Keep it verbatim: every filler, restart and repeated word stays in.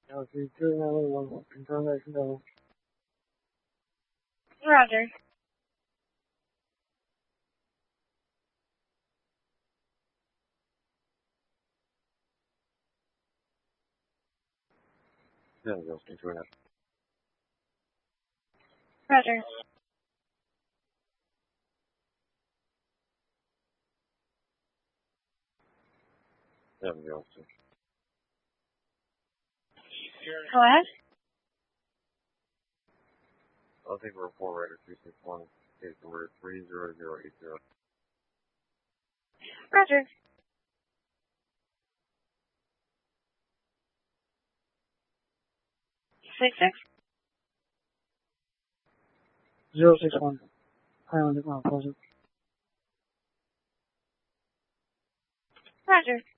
Galaxy two nine one, confirm that level. Roger. Yeah, Galaxy two nine. Roger. Yeah, Galaxy. Go ahead. I'll take a report right at three six one, case number three zero zero eight zero. Roger. Six six. Zero six one. Highland, uh, Pleasant. Roger.